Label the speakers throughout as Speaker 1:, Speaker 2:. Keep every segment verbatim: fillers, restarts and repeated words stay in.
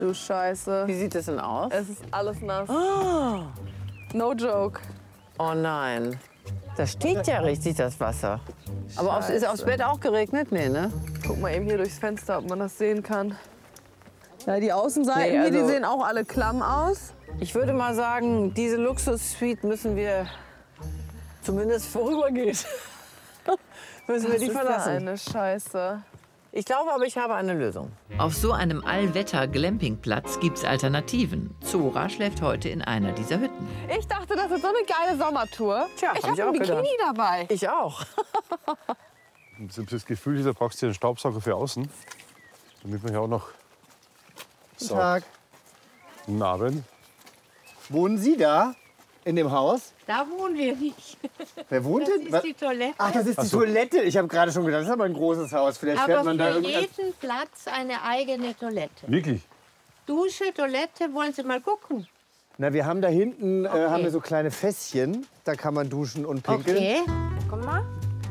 Speaker 1: Du Scheiße.
Speaker 2: Wie sieht das denn aus?
Speaker 1: Es ist alles nass.
Speaker 2: Oh,
Speaker 1: No joke.
Speaker 2: oh nein. Das steht ja richtig, das Wasser. Aber aufs, ist aufs Bett auch geregnet? Nee, ne?
Speaker 1: Guck mal eben hier durchs Fenster, ob man das sehen kann. Ja, die Außenseiten
Speaker 2: Nee, also-
Speaker 1: hier, die sehen auch alle klamm aus.
Speaker 2: Ich würde mal sagen, diese Luxus-Suite müssen wir zumindest vorübergehend. müssen wir
Speaker 1: Das
Speaker 2: die
Speaker 1: ist ja
Speaker 2: verlassen.
Speaker 1: eine Scheiße.
Speaker 2: Ich glaube aber, ich habe eine Lösung.
Speaker 3: Auf so einem Allwetter-Glampingplatz gibt's Alternativen. Zora schläft heute in einer dieser Hütten.
Speaker 1: Ich dachte, das ist so eine geile Sommertour.
Speaker 2: Tja,
Speaker 1: ich
Speaker 2: hab
Speaker 1: habe
Speaker 2: ich
Speaker 1: ein
Speaker 2: auch
Speaker 1: Bikini
Speaker 2: gedacht.
Speaker 1: dabei.
Speaker 2: Ich auch.
Speaker 4: Ich habe das Gefühl, da brauchst du einen Staubsauger für außen, damit man ja auch noch
Speaker 5: Guten Tag.
Speaker 4: Guten Abend.
Speaker 5: Wohnen Sie da? In dem Haus?
Speaker 6: Da wohnen wir nicht.
Speaker 5: Wer wohnt
Speaker 6: Das
Speaker 5: denn?
Speaker 6: ist die Toilette.
Speaker 5: Ach, das ist die
Speaker 4: so.
Speaker 5: Toilette. Ich habe gerade schon gedacht, das ist aber ein großes Haus. Vielleicht fährt
Speaker 6: Aber
Speaker 5: man da
Speaker 6: für
Speaker 5: irgendwas.
Speaker 6: jeden Platz eine eigene Toilette.
Speaker 4: Wirklich?
Speaker 6: Dusche, Toilette, wollen Sie mal gucken?
Speaker 5: Na, wir haben da hinten äh,
Speaker 6: Okay.
Speaker 5: haben wir so kleine Fässchen. Da kann man duschen und pinkeln.
Speaker 6: Okay. Guck mal.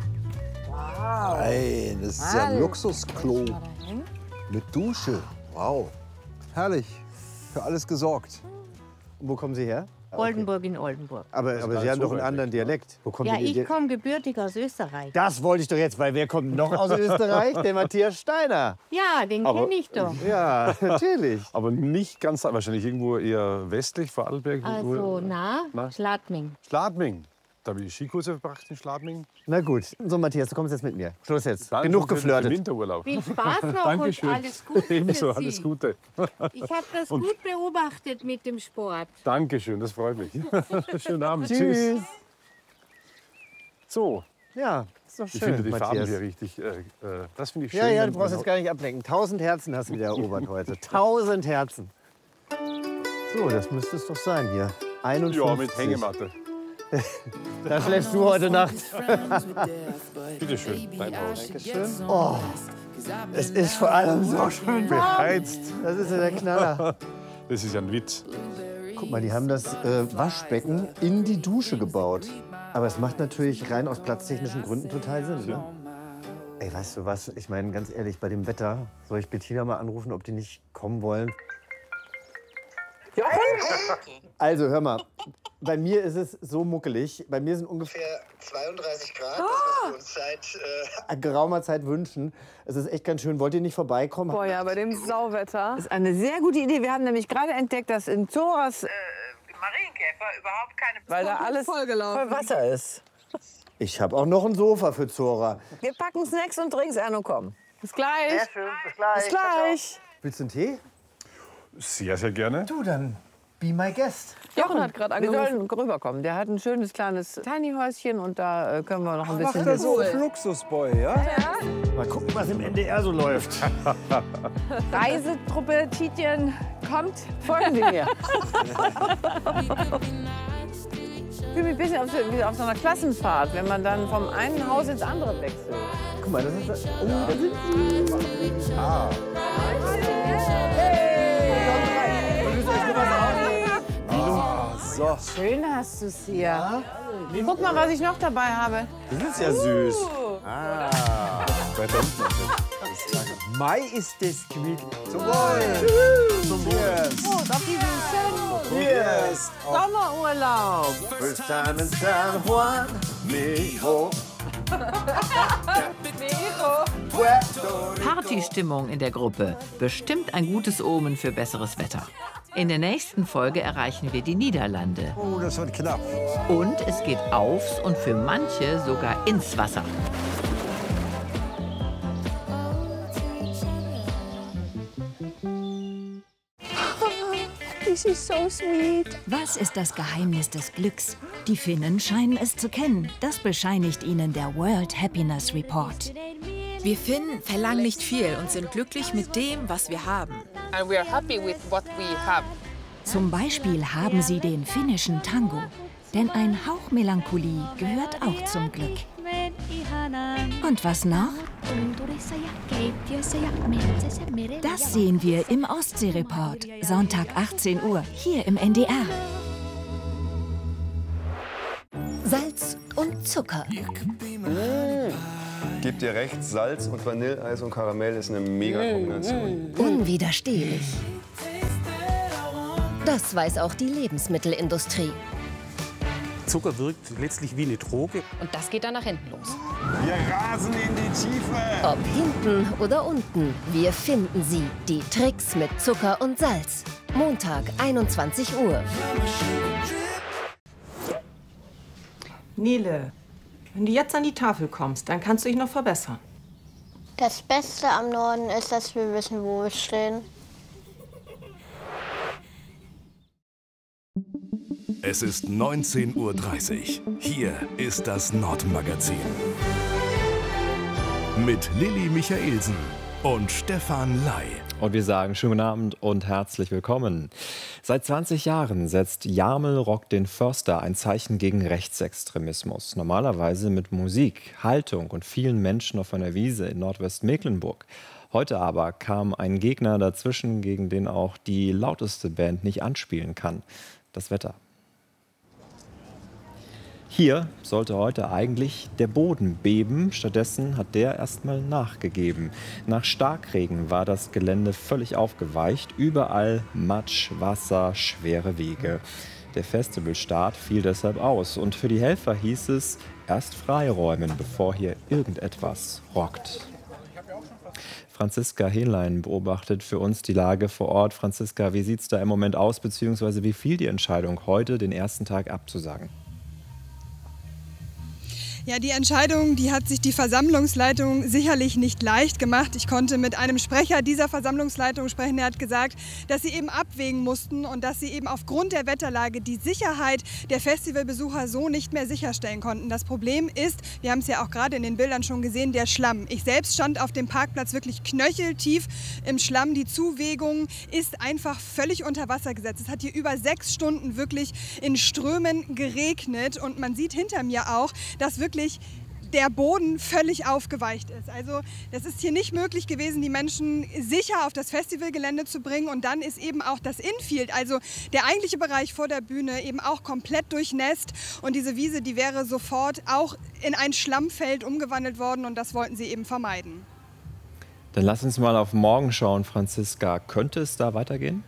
Speaker 7: Nein, das ist ja ein Luxusklo. Mit Dusche. Wow. Herrlich. Für alles gesorgt.
Speaker 5: Und wo kommen Sie her?
Speaker 6: Oldenburg in Oldenburg.
Speaker 5: Aber,
Speaker 4: gar
Speaker 5: aber Sie
Speaker 4: nicht
Speaker 5: haben
Speaker 4: so
Speaker 5: doch einen
Speaker 4: weit
Speaker 5: anderen
Speaker 4: weg.
Speaker 5: Dialekt. Wo kommt
Speaker 6: Ja,
Speaker 5: denn Ihr
Speaker 6: ich
Speaker 5: Dialekt?
Speaker 6: komme gebürtig aus Österreich.
Speaker 5: Das wollte ich doch jetzt, weil wer kommt noch aus Österreich? Der Matthias Steiner.
Speaker 6: Ja, den
Speaker 4: Aber-
Speaker 6: kenne ich doch.
Speaker 5: Ja, natürlich.
Speaker 4: Aber nicht ganz, wahrscheinlich irgendwo eher westlich, Vorarlberg.
Speaker 6: Also, na,
Speaker 4: Na?
Speaker 6: Schladming.
Speaker 4: Schladming. Da habe ich Skikurse verbracht in Schladming.
Speaker 5: Na gut. So, Matthias, du kommst jetzt mit mir. Schluss jetzt.
Speaker 4: Dann
Speaker 5: Genug
Speaker 4: für den
Speaker 5: geflirtet.
Speaker 4: Winterurlaub.
Speaker 6: Viel Spaß noch
Speaker 4: Dankeschön.
Speaker 6: und alles Gute
Speaker 4: Ebenso,
Speaker 6: für
Speaker 4: alles
Speaker 6: Sie.
Speaker 4: Gute.
Speaker 6: Ich habe das gut beobachtet mit dem Sport.
Speaker 4: Dankeschön, das freut mich. Schönen Abend.
Speaker 5: Tschüss.
Speaker 4: So,
Speaker 5: Ja, ist doch
Speaker 4: ich
Speaker 5: schön,
Speaker 4: finde die Farben
Speaker 5: Matthias.
Speaker 4: hier richtig. Äh, äh, das finde ich schön.
Speaker 5: Ja, ja,
Speaker 4: wenn
Speaker 5: du brauchst
Speaker 4: man
Speaker 5: jetzt gar nicht ablenken. Tausend Herzen hast du wieder erobert heute. Tausend Herzen. So, das müsste es doch sein hier. einundfünfzig.
Speaker 4: Ja, mit Hängematte.
Speaker 5: Da schläfst du heute Nacht.
Speaker 4: Bitte schön, dein Haus.
Speaker 5: Oh, es ist vor allem so schön
Speaker 4: Beheizt.
Speaker 5: Das ist ja der Knaller.
Speaker 4: Das ist ja ein Witz.
Speaker 5: Guck mal, die haben das äh, Waschbecken in die Dusche gebaut. Aber es macht natürlich rein aus platztechnischen Gründen total Sinn. Ne? Ey, weißt du was? Ich meine, ganz ehrlich, bei dem Wetter soll ich Bettina mal anrufen, ob die nicht kommen wollen? Also, hör mal. Bei mir ist es so muckelig. Bei mir sind ungefähr
Speaker 8: zweiunddreißig Grad, das was wir uns seit äh,
Speaker 5: geraumer Zeit wünschen. Es ist echt ganz schön. Wollt ihr nicht vorbeikommen?
Speaker 1: Boah, ja, bei dem Sauwetter.
Speaker 2: Das ist eine sehr gute Idee. Wir haben nämlich gerade entdeckt, dass in Zoras äh, Marienkäfer überhaupt keine... Weil da alles
Speaker 1: vollgelaufen.
Speaker 2: voll Wasser ist.
Speaker 5: Ich habe auch noch ein Sofa für Zora.
Speaker 2: Wir packen Snacks und Drinks an und kommen.
Speaker 1: Bis gleich.
Speaker 5: schön. Bis gleich.
Speaker 2: Bis gleich.
Speaker 5: Willst du einen Tee?
Speaker 4: Sehr, sehr gerne.
Speaker 5: Du, dann be my guest.
Speaker 1: Jochen hat gerade
Speaker 2: Wir
Speaker 1: angerufen.
Speaker 2: sollen rüberkommen. Der hat ein schönes kleines Tiny Häuschen und da äh, können wir noch ein bisschen...
Speaker 7: Das ist Luxusboy, ja?
Speaker 5: Mal gucken, was im N D R so läuft.
Speaker 2: Reisetruppe Tietjen kommt, folgen Sie mir. Ich fühle mich ein bisschen auf, so- wie auf so einer Klassenfahrt, wenn man dann vom einen Haus ins andere wechselt.
Speaker 5: Guck mal, das ist das. Oh, da sind sie. Ah.
Speaker 7: So.
Speaker 2: Schön hast du es hier. Guck mal, was ich noch dabei habe.
Speaker 5: Das ist ja süß.
Speaker 4: Weiter unten. Also.
Speaker 7: Mai ist es gemütlich. Zum Wohl.
Speaker 5: Zum Wohl.
Speaker 2: Prost auf diesen schönen
Speaker 5: Yes.
Speaker 2: Sommerurlaub.
Speaker 5: First time in San Juan, Mijo.
Speaker 3: Partystimmung in der Gruppe. Bestimmt ein gutes Omen für besseres Wetter. In der nächsten Folge erreichen wir die Niederlande.
Speaker 7: Oh, das wird knapp.
Speaker 3: Und es geht aufs und für manche sogar ins Wasser.
Speaker 9: Was ist das Geheimnis des Glücks? Die Finnen scheinen es zu kennen. Das bescheinigt ihnen der World Happiness Report.
Speaker 10: Wir Finnen verlangen nicht viel und sind glücklich mit dem, was wir haben.
Speaker 1: And we are happy with what we have.
Speaker 9: Zum Beispiel haben sie den finnischen Tango. Denn ein Hauch Melancholie gehört auch zum Glück. Und was noch? Das sehen wir im Ostsee-Report. Sonntag achtzehn Uhr, hier im N D R. Salz und Zucker.
Speaker 11: Gib dir recht, Salz und Vanilleeis und Karamell ist eine mega Kombination.
Speaker 9: Unwiderstehlich.
Speaker 11: Das weiß auch die Lebensmittelindustrie.
Speaker 12: Zucker wirkt letztlich wie eine Droge.
Speaker 13: Und das geht dann nach hinten los.
Speaker 14: Wir rasen in die Tiefe.
Speaker 11: Ob hinten oder unten, wir finden sie. Die Tricks mit Zucker und Salz. Montag, einundzwanzig Uhr.
Speaker 15: Nele, wenn du jetzt an die Tafel kommst, dann kannst du dich noch verbessern.
Speaker 16: Das Beste am Norden ist, dass wir wissen, wo wir stehen.
Speaker 17: Es ist neunzehn Uhr dreißig. Hier ist das Nordmagazin. Mit Lilly Michaelsen und Stefan Ley.
Speaker 18: Und wir sagen schönen guten Abend und herzlich willkommen. Seit zwanzig Jahren setzt Jarmel Rock den Förster ein Zeichen gegen Rechtsextremismus. Normalerweise mit Musik, Haltung und vielen Menschen auf einer Wiese in Nordwestmecklenburg. Heute aber kam ein Gegner dazwischen, gegen den auch die lauteste Band nicht anspielen kann. Das Wetter. Hier sollte heute eigentlich der Boden beben, stattdessen hat der erstmal nachgegeben. Nach Starkregen war das Gelände völlig aufgeweicht, überall Matsch, Wasser, schwere Wege. Der Festivalstart fiel deshalb aus und für die Helfer hieß es, erst freiräumen, bevor hier irgendetwas rockt. Franziska Hähnlein beobachtet für uns die Lage vor Ort. Franziska, wie sieht es da im Moment aus, beziehungsweise wie fiel die Entscheidung, heute den ersten Tag abzusagen?
Speaker 19: Ja, die Entscheidung, die hat sich die Versammlungsleitung sicherlich nicht leicht gemacht. Ich konnte mit einem Sprecher dieser Versammlungsleitung sprechen. Er hat gesagt, dass sie eben abwägen mussten und dass sie eben aufgrund der Wetterlage die Sicherheit der Festivalbesucher so nicht mehr sicherstellen konnten. Das Problem ist, wir haben es ja auch gerade in den Bildern schon gesehen, der Schlamm. Ich selbst stand auf dem Parkplatz wirklich knöcheltief im Schlamm. Die Zuwegung ist einfach völlig unter Wasser gesetzt. Es hat hier über sechs Stunden wirklich in Strömen geregnet und man sieht hinter mir auch, dass wirklich der Boden völlig aufgeweicht ist. Also das ist hier nicht möglich gewesen, die Menschen sicher auf das Festivalgelände zu bringen. Und dann ist eben auch das Infield, also der eigentliche Bereich vor der Bühne, eben auch komplett durchnässt. Und diese Wiese, die wäre sofort auch in ein Schlammfeld umgewandelt worden und das wollten sie eben vermeiden.
Speaker 18: Dann lass uns mal auf morgen schauen, Franziska. Könnte es da weitergehen?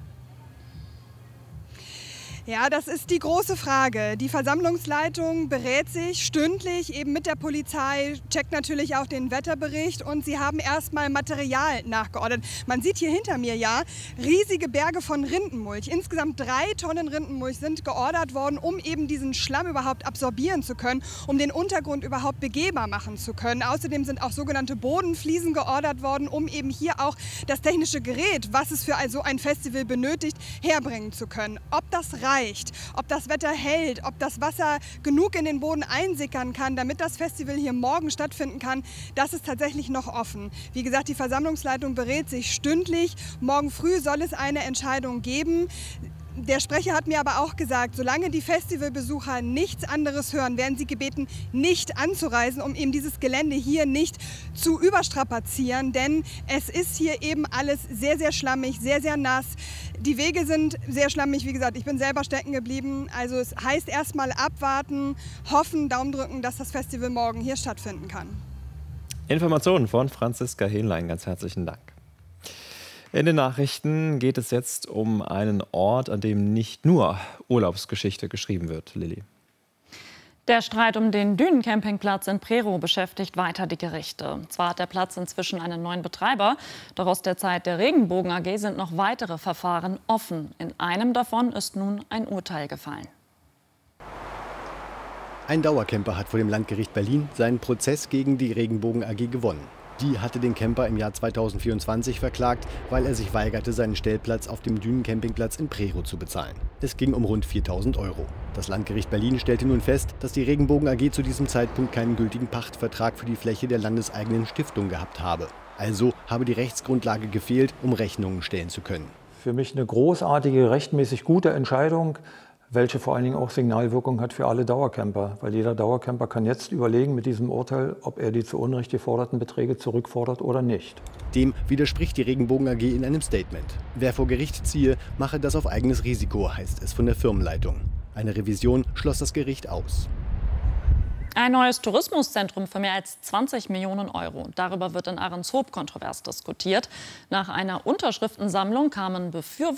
Speaker 19: Ja, das ist die große Frage. Die Versammlungsleitung berät sich stündlich eben mit der Polizei, checkt natürlich auch den Wetterbericht und sie haben erstmal Material nachgeordert. Man sieht hier hinter mir ja riesige Berge von Rindenmulch. Insgesamt drei Tonnen Rindenmulch sind geordert worden, um eben diesen Schlamm überhaupt absorbieren zu können, um den Untergrund überhaupt begehbar machen zu können. Außerdem sind auch sogenannte Bodenfliesen geordert worden, um eben hier auch das technische Gerät, was es für also ein Festival benötigt, herbringen zu können. Ob das reicht, ob das Wetter hält, ob das Wasser genug in den Boden einsickern kann, damit das Festival hier morgen stattfinden kann, das ist tatsächlich noch offen. Wie gesagt, die Versammlungsleitung berät sich stündlich. Morgen früh soll es eine Entscheidung geben. Der Sprecher hat mir aber auch gesagt, solange die Festivalbesucher nichts anderes hören, werden sie gebeten, nicht anzureisen, um eben dieses Gelände hier nicht zu überstrapazieren. Denn es ist hier eben alles sehr, sehr schlammig, sehr, sehr nass. Die Wege sind sehr schlammig, wie gesagt, ich bin selber stecken geblieben. Also es heißt erstmal abwarten, hoffen, Daumen drücken, dass das Festival morgen hier stattfinden kann.
Speaker 18: Informationen von Franziska Hähnlein, ganz herzlichen Dank. In den Nachrichten geht es jetzt um einen Ort, an dem nicht nur Urlaubsgeschichte geschrieben wird, Lilly.
Speaker 20: Der Streit um den Dünencampingplatz in Prerow beschäftigt weiter die Gerichte. Zwar hat der Platz inzwischen einen neuen Betreiber, doch aus der Zeit der Regenbogen A G sind noch weitere Verfahren offen. In einem davon ist nun ein Urteil gefallen.
Speaker 21: Ein Dauercamper hat vor dem Landgericht Berlin seinen Prozess gegen die Regenbogen A G gewonnen. Die hatte den Camper im Jahr zweitausendvierundzwanzig verklagt, weil er sich weigerte, seinen Stellplatz auf dem Dünencampingplatz in Prerow zu bezahlen. Es ging um rund viertausend Euro. Das Landgericht Berlin stellte nun fest, dass die Regenbogen A G zu diesem Zeitpunkt keinen gültigen Pachtvertrag für die Fläche der landeseigenen Stiftung gehabt habe. Also habe die Rechtsgrundlage gefehlt, um Rechnungen stellen zu können.
Speaker 22: Für mich eine großartige, rechtmäßig gute Entscheidung, welche vor allen Dingen auch Signalwirkung hat für alle Dauercamper. Weil jeder Dauercamper kann jetzt überlegen mit diesem Urteil, ob er die zu Unrecht geforderten Beträge zurückfordert oder nicht.
Speaker 21: Dem widerspricht die Regenbogen A G in einem Statement. Wer vor Gericht ziehe, mache das auf eigenes Risiko, heißt es von der Firmenleitung. Eine Revision schloss das Gericht aus.
Speaker 20: Ein neues Tourismuszentrum für mehr als zwanzig Millionen Euro. Darüber wird in Ahrenshoop kontrovers diskutiert. Nach einer Unterschriftensammlung kamen Befürworter